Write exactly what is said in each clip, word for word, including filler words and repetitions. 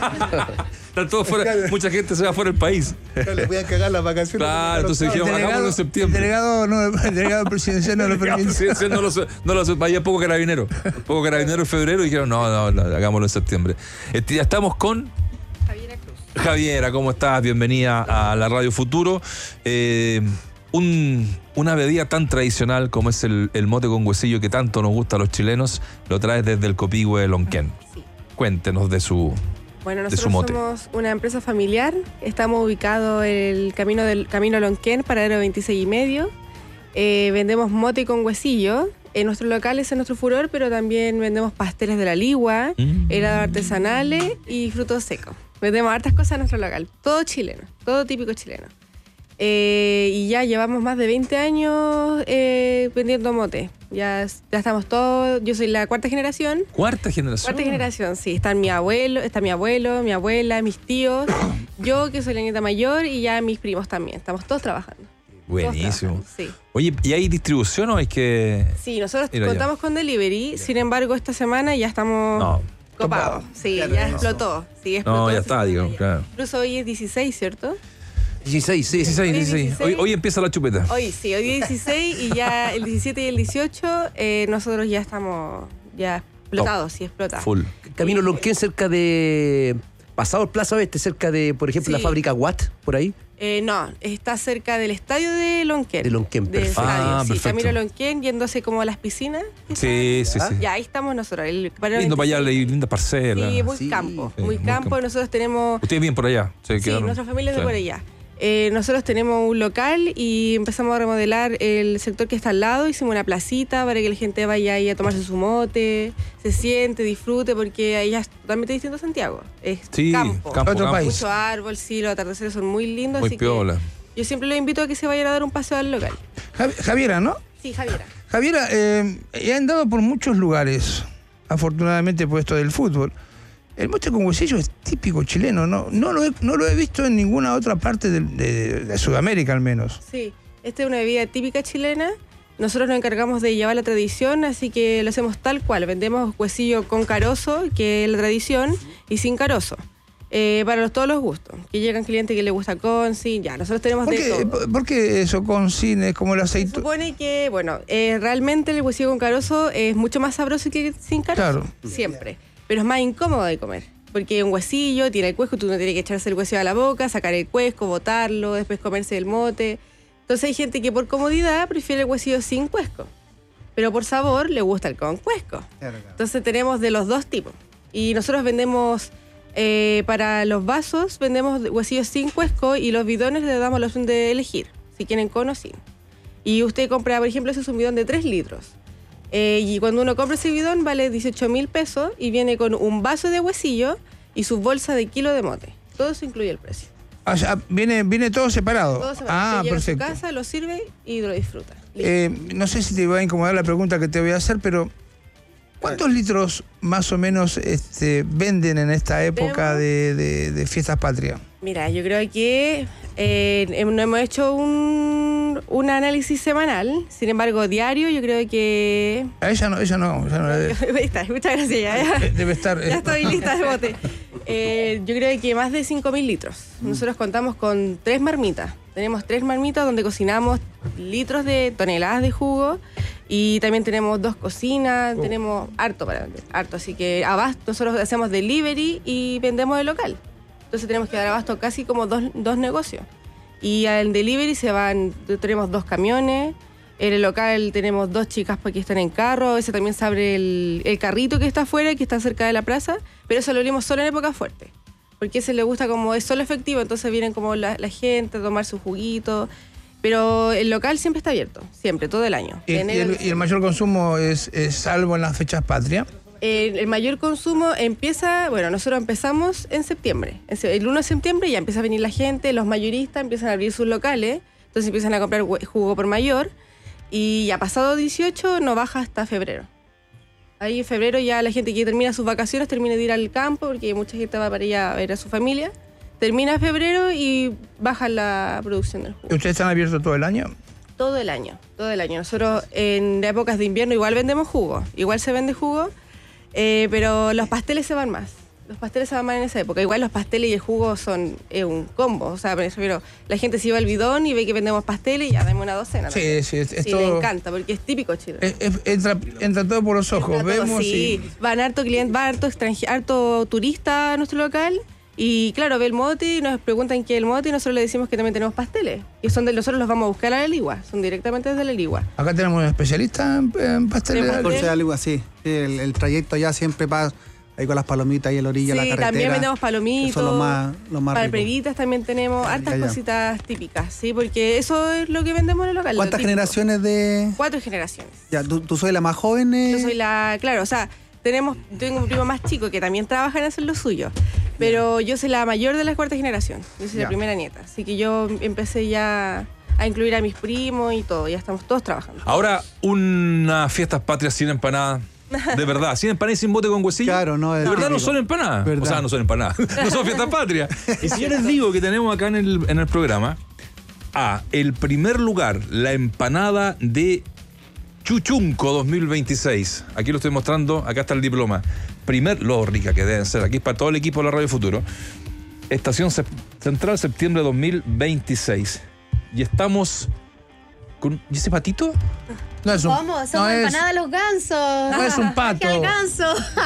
Están todos fuera, mucha gente se va fuera del país. No le voy a cagar las vacaciones. Claro, entonces dijeron, hagámoslo en septiembre. El delegado, no, el delegado presidencial no lo permite. No lo, no lo, vaya poco carabinero. Poco carabinero en febrero y dijeron, no, no, no, hagámoslo en septiembre. Este, ya estamos con Javiera Cruz. Javiera, ¿cómo estás? Bienvenida a la Radio Futuro. Eh, un, una bebida tan tradicional como es el, el mote con huesillo que tanto nos gusta a los chilenos, lo traes desde el Copihue Lonquén. Sí. Cuéntenos de su... Bueno, de su nosotros mote. somos una empresa familiar. Estamos ubicados en el camino del Camino Lonquén, paradero veintiséis y medio. Eh, vendemos mote con huesillo. En nuestros locales es nuestro furor, pero también vendemos pasteles de la ligua, Mm. helados artesanales y frutos secos. Vendemos hartas cosas en nuestro local. Todo chileno, todo típico chileno. Eh, y ya llevamos más de veinte años eh, vendiendo mote. Ya, ya estamos todos. Yo soy la cuarta generación. Cuarta generación. Cuarta generación, sí. Están mi abuelo, está mi abuelo, mi abuela, mis tíos, yo que soy la nieta mayor y ya mis primos también. Estamos todos trabajando. Buenísimo. Todos trabajando, sí. Oye, ¿y hay distribución o hay que...? Sí, nosotros Ir allá. contamos con delivery. Sin embargo, esta semana ya estamos No. copados. Sí, Claro, ya no. explotó. Sí, explotó. No, ya sí, está, sí, digo, ya. claro. Incluso hoy es dieciséis, ¿cierto? dieciséis, sí. dieciséis, dieciséis. dieciséis. Hoy, hoy empieza la chupeta. Hoy sí, hoy es dieciséis y ya el diecisiete y el dieciocho eh, nosotros ya estamos ya explotados, sí, explotados. Full. Camino Lonquén, cerca de... Pasado el Plaza Oeste, cerca de, por ejemplo, Sí. la fábrica Watt, por ahí. Eh, no, está cerca del estadio de Lonquén. De Lonquén, Del perfecto. estadio, Ah, sí. perfecto. Camino Lonquén, yéndose como a las piscinas. Sí, sí, sí. Ya, ahí estamos nosotros. El, Lindo para allá, hay linda parcela. Sí, muy Sí, campo. sí, muy muy campo. campo. Nosotros tenemos... Ustedes viven por allá. Se Sí, quedaron- nuestra familia es de sí. por allá. Eh, nosotros tenemos un local y empezamos a remodelar el sector que está al lado. Hicimos una placita para que la gente vaya ahí a tomarse su mote, se siente, disfrute, porque ahí es totalmente distinto a Santiago. Es Sí, campo. campo, Otro campo. país. Mucho árbol, sí, los atardeceres son muy lindos. Muy así que piola. yo siempre los invito a que se vayan a dar un paseo al local. Javi- Javiera, ¿no? Sí, Javiera. Javiera, eh, he andado por muchos lugares, afortunadamente por esto del fútbol. El mote con huesillo es típico chileno, ¿no? No lo he, no lo he visto en ninguna otra parte de, de- de Sudamérica, al menos. Sí, esta es una bebida típica chilena. Nosotros nos encargamos de llevar la tradición, así que lo hacemos tal cual. Vendemos huesillo con carozo, que es la tradición, y sin carozo. Eh, para los, todos los gustos. Que llegan clientes que les gusta con, sin, ya. Nosotros tenemos ¿Por de qué, todo. por- por qué eso con cine, como el Se aceite? supone que, bueno, eh, realmente el huesillo con carozo es mucho más sabroso que sin carozo. Claro. Siempre. Pero es más incómodo de comer. Porque un huesillo tiene el cuesco, tú no tienes que echarse el huesillo a la boca, sacar el cuesco, botarlo, después comerse el mote. Entonces hay gente que por comodidad prefiere el huesillo sin cuesco. Pero por sabor le gusta el con cuesco. Entonces tenemos de los dos tipos. Y nosotros vendemos, eh, para los vasos, vendemos huesillos sin cuesco y los bidones le damos la opción de elegir, si quieren con o sin. Y usted compra, por ejemplo, ese es un bidón de tres litros. Eh, y cuando uno compra ese bidón vale dieciocho mil pesos y viene con un vaso de huesillo y su bolsa de kilo de mote. Todo eso incluye el precio. O sea, viene, viene todo separado. Todo se va. Ah, Usted llega perfecto. a su casa, lo sirve y lo disfruta. Listo. Eh, no sé si te va a incomodar la pregunta que te voy a hacer, pero ¿cuántos litros más o menos este, venden en esta época de, de- de fiestas patrias? Mira, yo creo que eh, hem- no hemos hecho un, un análisis semanal, sin embargo, diario, yo creo que... A ella no, ella no, ella no la debe, Ahí está, muchas gracias. Ya, ya. debe estar. eh, Ya estoy lista de bote. Eh, yo creo que más de cinco mil litros. Nosotros contamos con tres marmitas. Tenemos tres marmitas donde cocinamos litros de toneladas de jugo y también tenemos dos cocinas, tenemos harto para vender, harto. Así que abasto, nosotros hacemos delivery y vendemos de local. Entonces tenemos que dar abasto casi como dos, dos negocios. Y al delivery se van, tenemos dos camiones. En el local tenemos dos chicas que están en carro. A veces también se abre el, el carrito que está afuera, que está cerca de la plaza. Pero eso lo abrimos solo en época fuerte. Porque ese le gusta como es solo efectivo. Entonces vienen como la, la gente a tomar su juguito. Pero el local siempre está abierto. Siempre, todo el año. Y, De y enero a el, y el diciembre. mayor consumo es, es salvo en las fechas patrias. El, el mayor consumo empieza, bueno, nosotros empezamos en septiembre. En se- El uno de septiembre ya empieza a venir la gente, los mayoristas empiezan a abrir sus locales, entonces empiezan a comprar hue- jugo por mayor y ya pasado dieciocho no baja hasta febrero. Ahí en febrero ya la gente que termina sus vacaciones termina de ir al campo porque mucha gente va para allá a ver a su familia. Termina febrero y baja la producción del jugo. ¿Ustedes están abiertos todo el año? Todo el año, todo el año. Nosotros en épocas de invierno igual vendemos jugo, igual se vende jugo, eh, pero los pasteles se van más. Los pasteles se van más en esa época. Igual los pasteles y el jugo son eh, un combo. O sea, pero la gente se iba al bidón y ve que vendemos pasteles y ya dame una docena. Sí, también. sí, es, es Sí, todo- le encanta porque es típico chileno. es- es- entra, entra todo por los ojos. Entra todo, Vemos sí. y. Van harto cliente, va harto extranjero, harto turista a nuestro local. Y claro, ve el mote y nos preguntan qué es el mote y nosotros le decimos que también tenemos pasteles. Y son de nosotros los vamos a buscar a la Ligua. Son directamente desde la Ligua. Acá tenemos un especialista en, en pasteles. Tenemos Por Bien. ser algo así. Sí, el, el trayecto ya siempre pasa ahí con las palomitas ahí a la orilla de la Sí, carretera. también vendemos que palomitos. son los más, los más ricos. Palmeritas también tenemos, hartas Ya, ya. cositas típicas, ¿sí? Porque eso es lo que vendemos en el local. lo ¿Cuántas típico. generaciones de...? Cuatro generaciones. Ya, ¿tú, tú soy la más joven? eh? Yo soy la, claro, o sea, tenemos, tengo un primo más chico que también trabaja en hacer lo suyo, pero yo soy la mayor de la cuarta generación, yo soy Ya. la primera nieta, así que yo empecé ya a incluir a mis primos y todo, ya estamos todos trabajando. Ahora, unas fiestas patrias sin empanada. De verdad, sin empanada y sin bote con huesillo. Claro, no, es De verdad no típico. son empanadas. Verdad. O sea, no son empanadas. No son fiestas patrias. Y si yo les digo que tenemos acá en el, en el programa, a el primer lugar, la empanada de Chuchunco dos mil veintiséis. Aquí lo estoy mostrando, acá está el diploma. Primer, lo rica que deben ser. Aquí es para todo el equipo de la Radio Futuro. Estación Sep- Central, septiembre dos mil veintiséis. Y estamos con... ¿Y ese patito? No es un, ¿Cómo? Somos no es- empanadas los gansos. no es un pato. Que al ganso.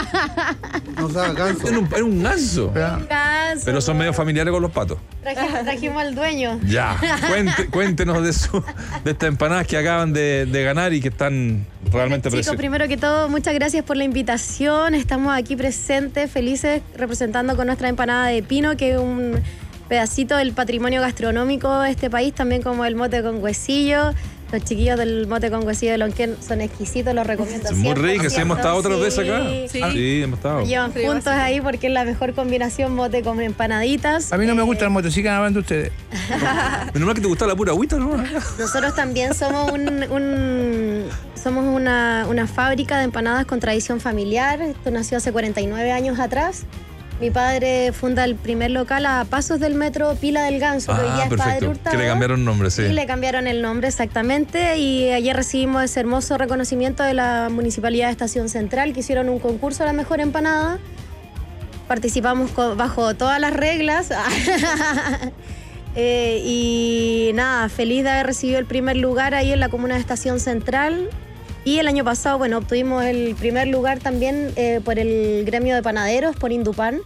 No se haga ganso. Era un, era un ganso. Pero- Ganso. Pero son medio familiares con los patos. Trajimos, trajimos al dueño. Ya, Cuente- cuéntenos de, su, de estas empanadas que acaban de, de ganar y que están realmente Chicos, preciosas. primero que todo, muchas gracias por la invitación. Estamos aquí presentes, felices, representando con nuestra empanada de pino, que es un pedacito del patrimonio gastronómico de este país, también como el mote con huesillo. Los chiquillos del mote con huesillo de Lonquén son exquisitos, los recomiendo. Son muy ricas, sí, hemos estado otras Sí. veces acá. Sí. Ah, sí, hemos estado. Llevan Sí, juntos básico. ahí porque es la mejor combinación mote con empanaditas. A mí no me Eh, gusta el moto, sigan hablando ustedes. Menos mal que te gusta la pura agüita, ¿no? Nosotros también somos un, un- somos una, una fábrica de empanadas con tradición familiar. Esto nació hace cuarenta y nueve años atrás. Mi padre funda el primer local a pasos del metro Pila del Ganso, que hoy día Ah, es Padre perfecto. Hurtado. Que le cambiaron nombre, sí. Y le cambiaron el nombre exactamente. Y ayer recibimos ese hermoso reconocimiento de la Municipalidad de Estación Central, que hicieron un concurso a la mejor empanada. Participamos co- bajo todas las reglas. Eh, y nada, feliz de haber recibido el primer lugar ahí en la comuna de Estación Central. Y el año pasado, bueno, obtuvimos el primer lugar también eh, por el gremio de panaderos, por Indupan.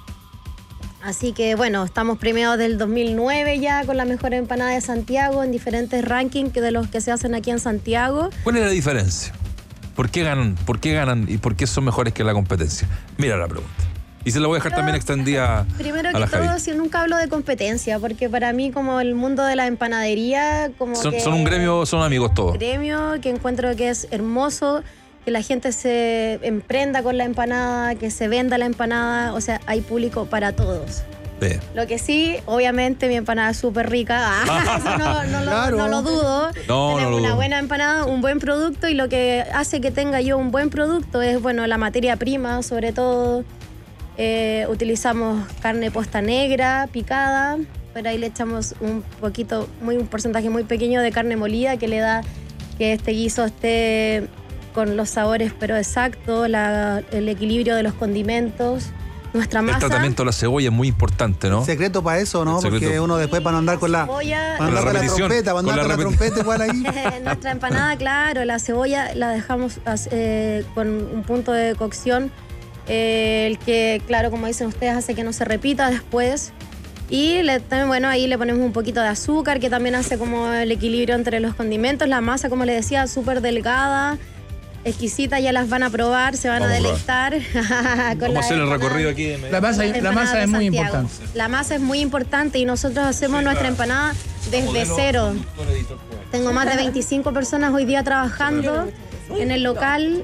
Así que bueno, estamos premiados del dos mil nueve ya con la mejor empanada de Santiago en diferentes rankings de los que se hacen aquí en Santiago. ¿Cuál es la diferencia? ¿Por qué ganan? ¿Por qué ganan y por qué son mejores que la competencia? Mira la pregunta. Y se la voy a dejar Pero, también extendida Primero a que la Javi. todo, si nunca hablo de competencia, porque para mí como el mundo de la empanadería, como Son, que son un gremio, son amigos todos. gremio que encuentro que es hermoso, que la gente se emprenda con la empanada, que se venda la empanada, o sea, hay público para todos. Sí. Lo que sí, obviamente mi empanada es súper rica, ah, eso no, no lo- Claro. no lo dudo. No, no Tenemos lo una dudo. buena empanada, un buen producto, y lo que hace que tenga yo un buen producto es, bueno, la materia prima, sobre todo. Eh, utilizamos carne posta negra, picada, pero ahí le echamos un poquito, muy, un porcentaje muy pequeño de carne molida que le da que este guiso esté con los sabores pero exactos, la- el equilibrio de los condimentos. Nuestra El masa. tratamiento de la cebolla es muy importante, ¿no? Secreto para eso, ¿no? El secreto. Porque uno después para no andar con la, Cebolla, para no Con la andar con la repetición, trompeta, para con andar la con la repeti- trompeta igual ahí. nuestra empanada, claro, la cebolla la dejamos eh, con un punto de cocción, eh, el que, claro, como dicen ustedes, hace que no se repita después. Y le, también, bueno, ahí le ponemos un poquito de azúcar, que también hace como el equilibrio entre los condimentos. La masa, como les decía, súper delgada, exquisita, ya las van a probar, se van Vamos a a deleitar. con Vamos a hacer el empanada- recorrido aquí. de- La masa, la empanadas masa de es muy Santiago. importante. La masa es muy importante y nosotros hacemos nuestra empanada desde cero. Tengo más de veinticinco personas hoy día trabajando en el local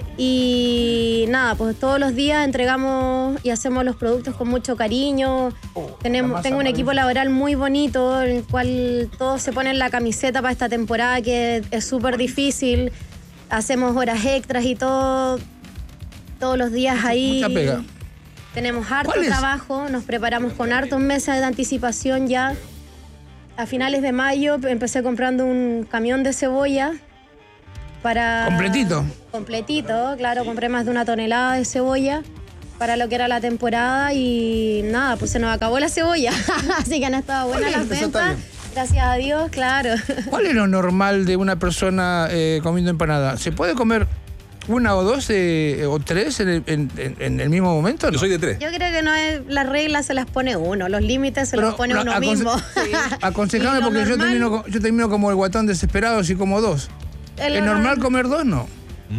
y nada, pues todos los días entregamos y hacemos los productos con mucho cariño. Tenemos, tengo un equipo laboral muy bonito, en el cual todos se ponen la camiseta para esta temporada que es súper difícil. Hacemos horas extras y todo, todos los días ahí. Mucha pega. Tenemos harto ¿Cuál es? trabajo, nos preparamos con hartos meses de anticipación ya. A finales de mayo empecé comprando un camión de cebolla para... Completito. Completito, claro, compré más de una tonelada de cebolla. para lo que era la temporada y nada, pues se nos acabó la cebolla. Así que han estado buenas las Eso está ventas. bien. Gracias a Dios, claro. ¿Cuál es lo normal de una persona eh, comiendo empanada? ¿Se puede comer una o dos eh, o tres en el, en, en- en el mismo momento? ¿no? Yo soy de tres. Yo creo que no es, las reglas se las pone uno, los límites se Pero, los pone no, uno aconse- mismo. Aconsejame Y lo porque yo normal- termino, co- yo termino como el guatón desesperado si como dos. Es lo ¿Es normal normal. comer dos? No.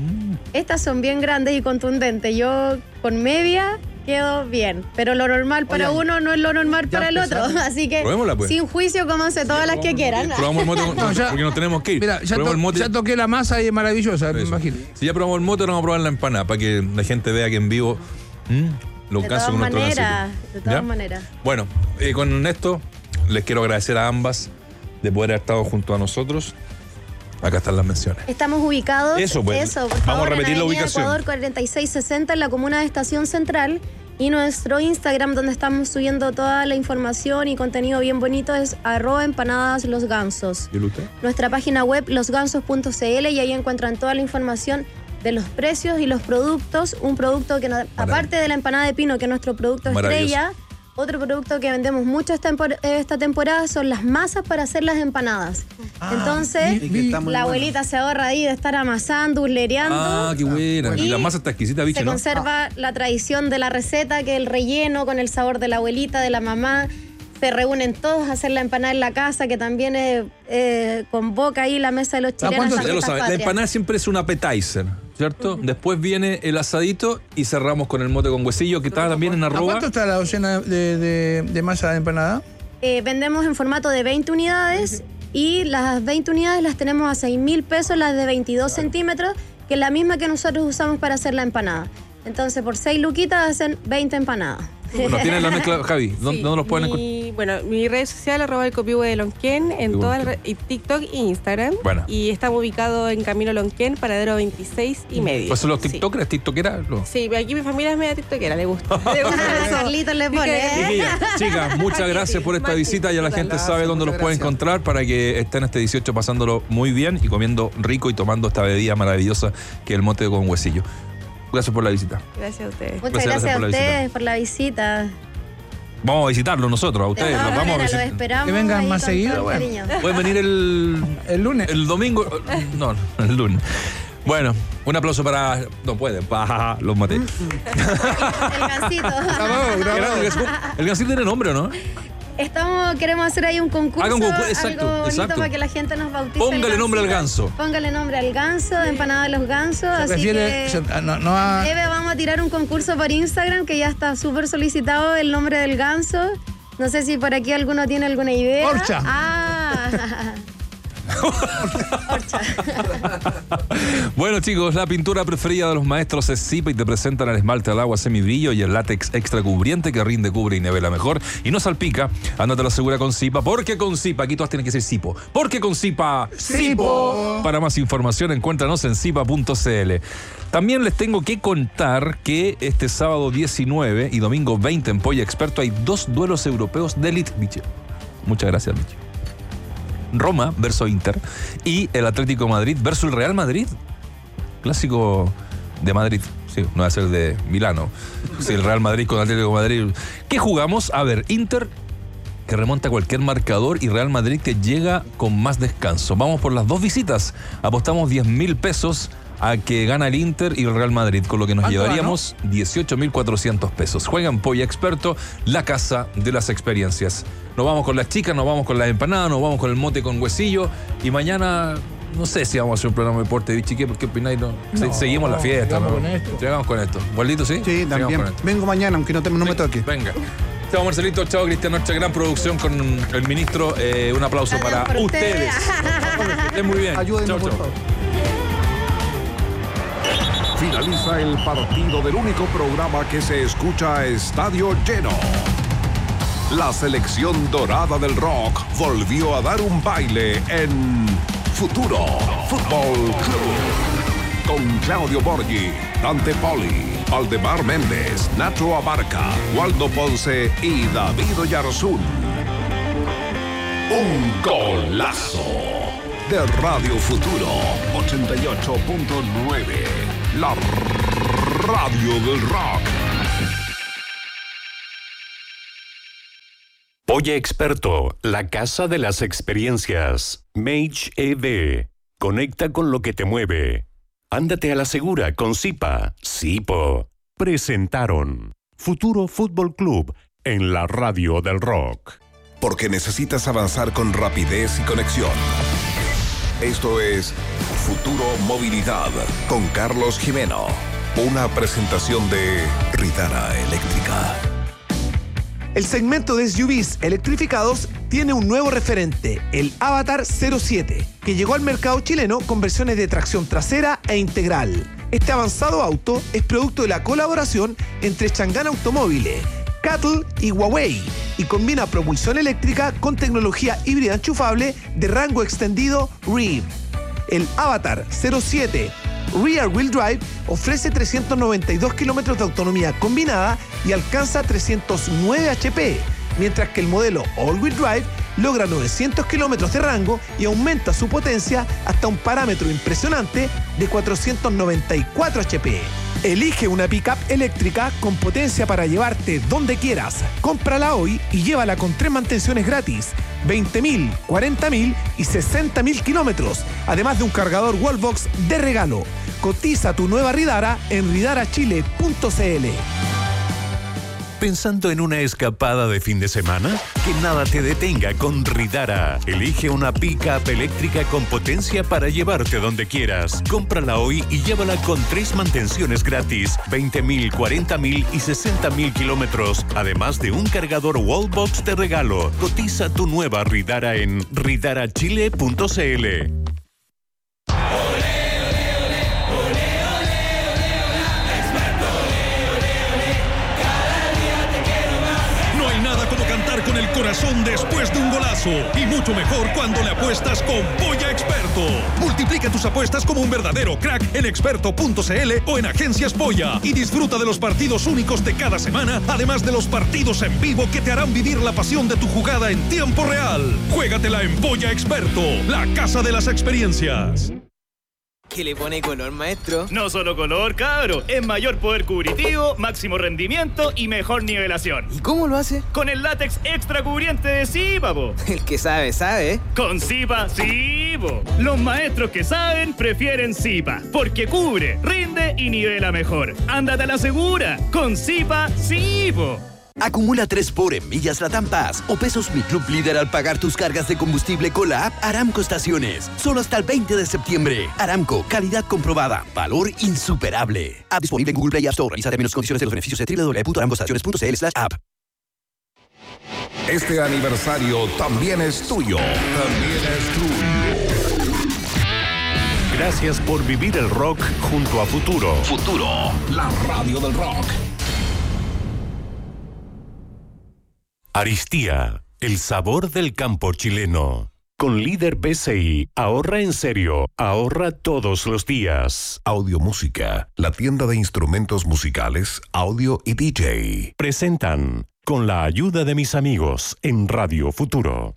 Estas son bien grandes y contundentes. Yo con media quedo bien, pero lo normal para Oye, uno no es lo normal ya para el otro. empezamos. Así que Probémosla, pues. sin juicio, cómanse todas las que quieran. Probamos el mote con- No, ya- porque nos tenemos que ir. Mira, ya, Probamos to- el mote. ya toqué la masa y es maravillosa, me Eso. imagino. Si ya probamos el mote, ahora vamos a probar la empanada para que la gente vea que en vivo mm, los De gansos todas con nuestro maneras, gansito. de todas ¿Ya? maneras. Bueno, eh, con esto les quiero agradecer a ambas de poder haber estado junto a nosotros. Acá están las menciones. Estamos ubicados, Eso, pues. por Vamos favor, a repetir en la Avenida ubicación. Ecuador cuarenta y seis sesenta en la comuna de Estación Central. Y nuestro Instagram, donde estamos subiendo toda la información y contenido bien bonito, es arroba empanadas los gansos. ¿Y el usted? Nuestra página web losgansos punto c l y ahí encuentran toda la información de los precios y los productos. Un producto que, no- aparte de la empanada de pino, que es nuestro producto Maravilloso. estrella, otro producto que vendemos mucho esta, tempor- esta temporada son las masas para hacer las empanadas. Entonces, y que está muy la bueno. abuelita se ahorra ahí de estar amasando, hurlereando. Ah, qué buena. Y, Y la masa está exquisita, bicho, Se ¿no? conserva la tradición de la receta, que el relleno con el sabor de la abuelita, de la mamá. Se reúnen todos a hacer la empanada en la casa, que también eh, eh, convoca ahí la mesa de los chilenos. cuánto- a Ya lo fiestas saben, la patrias. empanada siempre es un appetizer, ¿cierto? Después viene el asadito y cerramos con el mote con huesillo, que está también en ¿A arroba. cuánto está la docena de, de- de masa de empanada? Eh, vendemos en formato de veinte unidades y las veinte unidades las tenemos a seis mil pesos, las de veintidós centímetros, que es la misma que nosotros usamos para hacer la empanada. Entonces, por seis luquitas hacen veinte empanadas. Bueno, tienen la mezcla, Javi. ¿Dónde, Sí, dónde los pueden encontrar? mi, Bueno, mi red social, arroba el copihue de Lonquén, en Qué todas bueno. las re- y TikTok e Instagram. Bueno. Y estamos ubicados en Camino Lonquén, paradero veintiséis y medio. Pues son los Sí. tiktokers, tiktokeras. Los... Sí, aquí mi familia es media tiktokera, le gusta. Le gusta Ah, eso. Carlitos le Así pone, que- ¿eh? Chiquillas, chicas, muchas gracias por esta Mati, visita. Ya la total. gente Gracias, sabe dónde los muchas puede gracias. encontrar para que estén este dieciocho pasándolo muy bien y comiendo rico y tomando esta bebida maravillosa que es el mote con huesillo. Gracias por la visita. Gracias a ustedes. Muchas Gracias, gracias, gracias a por la visita. ustedes por la visita. Vamos a visitarlo nosotros, a ustedes. De Los todas vamos a maneras, los visitar. esperamos. Que vengan ahí más con seguido, todo el bueno. cariño. Pueden venir el, El lunes. el domingo. No, el lunes. Bueno, un aplauso para. No pueden, para los maté. El gansito. El gansito tiene nombre, ¿o no? Estamos, queremos hacer ahí un concurso, Haga un concurso, exacto, algo bonito exacto. para que la gente nos bautice. Póngale el nombre al gansito. ganso. Póngale nombre al ganso, de empanada de los gansos. Se así refiere, que se- ah, no, no a- en breve vamos a tirar un concurso por Instagram que ya está súper solicitado el nombre del ganso. No sé si por aquí alguno tiene alguna idea. Orcha. Ah. Orcha. Bueno, chicos, la pintura preferida de los maestros es Zipa y te presentan el esmalte al agua semibrillo y el látex extra cubriente que rinde, cubre y nivela mejor y no salpica. Ándate la segura con Zipa, porque con Zipa, aquí todas tienen que ser Zipo. Porque con Zipa, Zipo. Para más información, encuéntranos en zipa punto c l. También les tengo que contar que este sábado diecinueve y domingo veinte en Polla Experto hay dos duelos europeos de elite. Biche. Muchas gracias, Biche. Roma versus Inter y el Atlético de Madrid versus el Real Madrid. Clásico de Madrid. Sí, no va a ser de Milano. Sí, el Real Madrid con el Atlético de Madrid. ¿Qué jugamos? A ver, Inter que remonta cualquier marcador y Real Madrid que llega con más descanso. Vamos por las dos visitas. Apostamos diez mil pesos a que gana el Inter y el Real Madrid, con lo que nos ¿Cuánto llevaríamos dieciocho mil cuatrocientos pesos. Juegan Polla Experto, la casa de las experiencias. Nos vamos con las chicas, nos vamos con las empanadas, nos vamos con el mote con huesillo y mañana no sé si vamos a hacer un programa de deporte, Vichy, ¿qué, qué opináis? No? Se- No, seguimos la fiesta. sigamos ¿no? con esto. Llegamos con esto. ¿Gualdito, sí? Sí, Sigamos también. con esto. Vengo mañana, aunque no, te- no me toque. Venga. Chao Marcelito, chao Cristian Noche, gran producción con el ministro. Eh, un aplauso Gracias para por ustedes. ustedes. Que estén muy bien. Ayúdenme, Chao, por chao. favor. Finaliza el partido del único programa que se escucha a estadio lleno. La selección dorada del rock volvió a dar un baile en Futuro Fútbol Club. Con Claudio Borghi, Dante Poli, Aldemar Méndez, Nacho Abarca, Waldo Ponce y David Oyarzún. Un golazo de Radio Futuro ochenta y ocho punto nueve. La radio del rock. Polla Experto, la casa de las experiencias. Mage E V. Conecta con lo que te mueve. Ándate a la segura con Zipa. Zipo. Presentaron Futuro Fútbol Club en la radio del rock. Porque necesitas avanzar con rapidez y conexión. Esto es Futuro Movilidad con Carlos Jimeno. Una presentación de Ridara Eléctrica. El segmento de S U Vs electrificados tiene un nuevo referente, el Avatar cero siete, que llegó al mercado chileno con versiones de tracción trasera e integral. Este avanzado auto es producto de la colaboración entre Chang'an Automóviles, Cattle y Huawei, y combina propulsión eléctrica con tecnología híbrida enchufable de rango extendido R E V. El Avatar cero siete Rear Wheel Drive ofrece trescientos noventa y dos kilómetros de autonomía combinada y alcanza trescientos nueve H P, mientras que el modelo All Wheel Drive logra novecientos kilómetros de rango y aumenta su potencia hasta un parámetro impresionante de cuatrocientos noventa y cuatro H P. Elige una pickup eléctrica con potencia para llevarte donde quieras. Cómprala hoy y llévala con tres mantenciones gratis, veinte mil, cuarenta mil y sesenta mil kilómetros, además de un cargador Wallbox de regalo. Cotiza tu nueva Ridara en ridara chile punto c l. ¿Pensando en una escapada de fin de semana? Que nada te detenga con Ridara. Elige una pick-up eléctrica con potencia para llevarte donde quieras. Cómprala hoy y llévala con tres mantenciones gratis, veinte mil, cuarenta mil y sesenta mil kilómetros, además de un cargador Wallbox de regalo. Cotiza tu nueva Ridara en ridara chile punto c l. Con el corazón después de un golazo y mucho mejor cuando le apuestas con Polla Experto. Multiplica tus apuestas como un verdadero crack en experto punto c l o en Agencias Polla y disfruta de los partidos únicos de cada semana, además de los partidos en vivo que te harán vivir la pasión de tu jugada en tiempo real. Juégatela en Polla Experto, la casa de las experiencias. ¿Qué le pone color, maestro? No solo color, cabro. Es mayor poder cubritivo, máximo rendimiento y mejor nivelación. ¿Y cómo lo hace? Con el látex extra cubriente de Zipa, po. El que sabe, sabe. Con Zipa, sí, po. Los maestros que saben prefieren Zipa, porque cubre, rinde y nivela mejor. Ándate a la segura. Con Zipa, sí, po. Acumula tres por en millas Latam Pass o pesos Mi Club Líder al pagar tus cargas de combustible con la app Aramco Estaciones. Solo hasta el veinte de septiembre. Aramco, calidad comprobada, valor insuperable. App disponible en Google Play y App Store. Revisa términos y condiciones de los beneficios de doble u doble u doble u punto aramco estaciones punto c l slash app. Este aniversario también es tuyo. También es tuyo. Gracias por vivir el rock junto a Futuro. Futuro, la radio del rock. Aristía, el sabor del campo chileno. Con Líder B C I, ahorra en serio, ahorra todos los días. Audio Música, la tienda de instrumentos musicales, audio y D J. Presentan, con la ayuda de mis amigos, en Radio Futuro.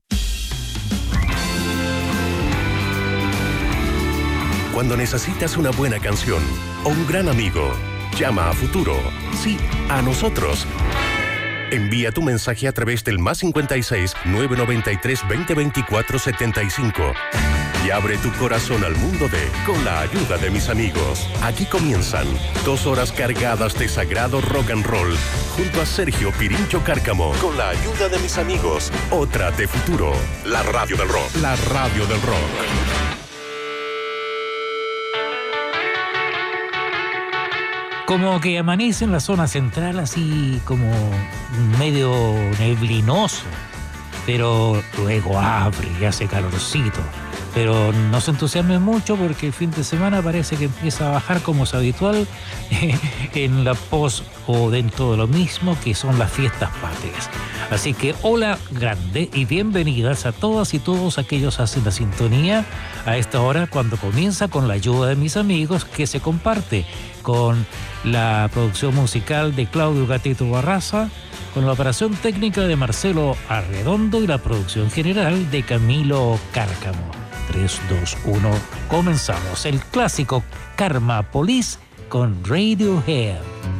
Cuando necesitas una buena canción o un gran amigo, llama a Futuro. Sí, a nosotros. Envía tu mensaje a través del más cincuenta y seis, nueve noventa y tres, veinte veinticuatro, setenta y cinco y abre tu corazón al mundo de Con la ayuda de mis amigos. Aquí comienzan dos horas cargadas de sagrado rock and roll junto a Sergio Pirincho Cárcamo. Con la ayuda de mis amigos, otra de Futuro, la radio del rock. La radio del rock. Como que amanece en la zona central así como medio neblinoso, pero luego abre y hace calorcito. Pero no se entusiasmen mucho porque el fin de semana parece que empieza a bajar como es habitual en la pos o dentro de lo mismo que son las fiestas patrias. Así que hola grande y bienvenidas a todas y todos aquellos que hacen la sintonía a esta hora cuando comienza con la ayuda de mis amigos que se comparte con la producción musical de Claudio Gatito Barraza, con la operación técnica de Marcelo Arredondo y la producción general de Camilo Cárcamo. tres, dos, uno, comenzamos. El clásico Karma Police con Radiohead.